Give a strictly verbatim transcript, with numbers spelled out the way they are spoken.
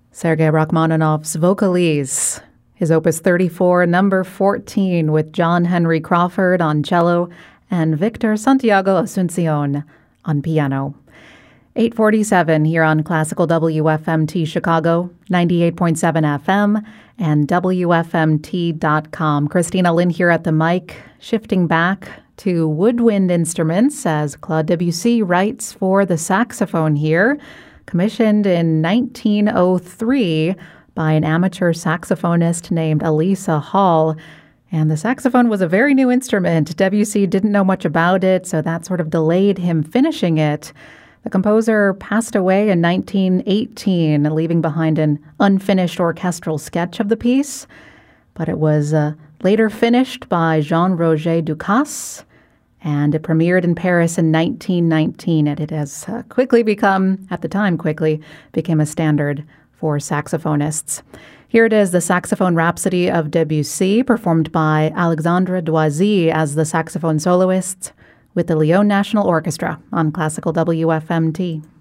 Sergei Rachmaninoff's Vocalise, his Opus thirty-four, number fourteen, with John Henry Crawford on cello and Victor Santiago Asuncion on piano. eight forty-seven here on Classical W F M T Chicago, ninety-eight point seven F M, and W F M T dot com. Christina Lynn here at the mic, shifting back to woodwind instruments as Claude Debussy writes for the saxophone here, commissioned in nineteen oh three by an amateur saxophonist named Elisa Hall. And the saxophone was a very new instrument. Debussy didn't know much about it, so that sort of delayed him finishing it. The composer passed away in nineteen eighteen, leaving behind an unfinished orchestral sketch of the piece. But it was uh, later finished by Jean-Roger Ducasse, and it premiered in Paris in nineteen nineteen, and it has uh, quickly become, at the time quickly, became a standard for saxophonists. Here it is, the Saxophone Rhapsody of Debussy, performed by Alexandre Doisy as the saxophone soloist with the Lyon National Orchestra on Classical W F M T.